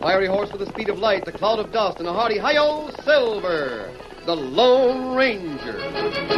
fiery horse with the speed of light, the cloud of dust, and a hearty hi-yo, Silver, the Lone Ranger.